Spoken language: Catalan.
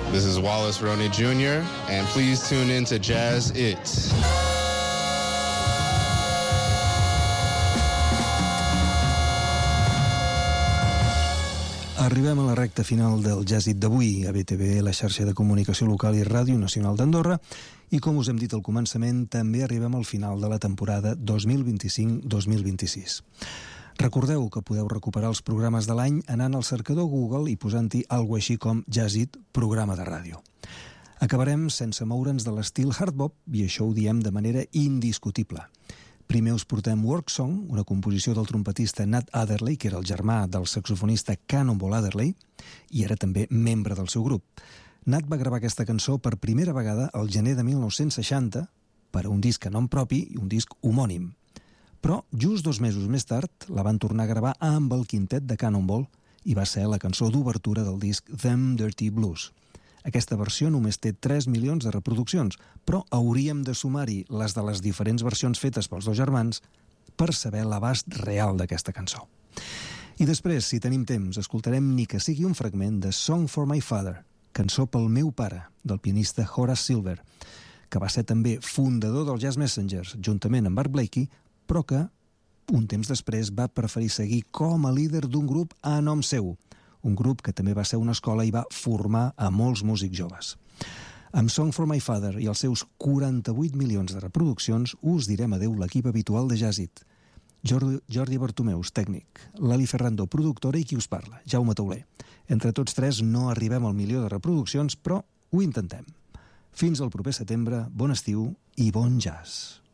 This is Wallace Roney Jr., and please tune in to Jazz It. Arribem a la recta final del Jazz It d'avui a BTV, la xarxa de comunicació local i Ràdio Nacional d'Andorra, i com us hem dit al començament, també arribem al final de la temporada 2025-2026. Recordeu que podeu recuperar els programes de l'any anant al cercador Google i posant-hi alguna així com Jazz It, programa de ràdio. Acabarem sense moure'ns de l'estil hard bop, i això ho diem de manera indiscutible. Primer us portem Work Song, una composició del trompetista Nat Adderley, que era el germà del saxofonista Cannonball Adderley, i era també membre del seu grup. Nat va gravar aquesta cançó per primera vegada al gener de 1960 per a un disc a nom propi i un disc homònim. Però just 2 mesos més tard la van tornar a gravar amb el quintet de Cannonball i va ser la cançó d'obertura del disc Them Dirty Blues. Aquesta versió només té 3 milions de reproduccions, però hauríem de sumar-hi les de les diferents versions fetes pels dos germans per saber l'abast real d'aquesta cançó. I després, si tenim temps, escoltarem ni que sigui un fragment de Song for My Father, cançó pel meu pare, del pianista Horace Silver, que va ser també fundador dels Jazz Messengers, juntament amb Art Blakey, però que, un temps després, va preferir seguir com a líder d'un grup a nom seu, un grup que també va ser una escola i va formar a molts músics joves. Amb Song for My Father i els seus 48 milions de reproduccions, us direm adeu l'equip habitual de Jazz It. Jordi Bartomeus, tècnic, Lali Ferrando, productora, i qui us parla, Jaume Tauler. Entre tots tres no arribem al milió de reproduccions, però ho intentem. Fins al proper setembre, bon estiu i bon jazz.